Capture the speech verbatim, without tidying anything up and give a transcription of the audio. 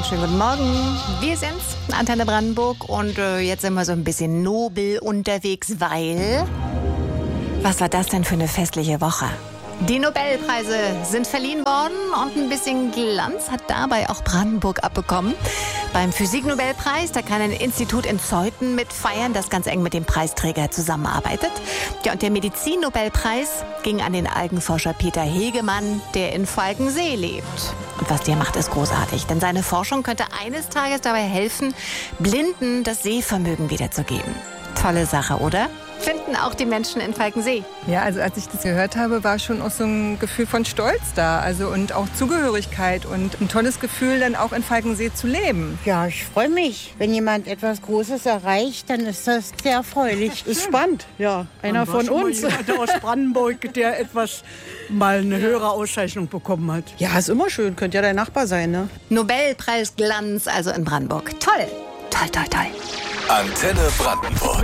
schönen guten Morgen. Wir sind's, Antenne Brandenburg, und äh, jetzt sind wir so ein bisschen nobel unterwegs, weil... Was war das denn für eine festliche Woche? Die Nobelpreise sind verliehen worden und ein bisschen Glanz hat dabei auch Brandenburg abbekommen. Beim Physiknobelpreis, da kann ein Institut in Zeuthen mitfeiern, das ganz eng mit dem Preisträger zusammenarbeitet. Ja, und der Medizinnobelpreis ging an den Algenforscher Peter Hegemann, der in Falkensee lebt. Und was der macht, ist großartig, denn seine Forschung könnte eines Tages dabei helfen, Blinden das Sehvermögen wiederzugeben. Tolle Sache, oder? Finden auch die Menschen in Falkensee. Ja, also als ich das gehört habe, war schon auch so ein Gefühl von Stolz da. Also und auch Zugehörigkeit und ein tolles Gefühl, dann auch in Falkensee zu leben. Ja, ich freue mich. Wenn jemand etwas Großes erreicht, dann ist das sehr erfreulich. Ist spannend, ja. Einer von uns. Jemand aus Brandenburg, der etwas mal eine höhere Auszeichnung bekommen hat. Ja, ist immer schön. Könnte ja dein Nachbar sein, ne? Nobelpreis Glanz, also in Brandenburg. Toll, toll, toll, toll. Antenne Brandenburg.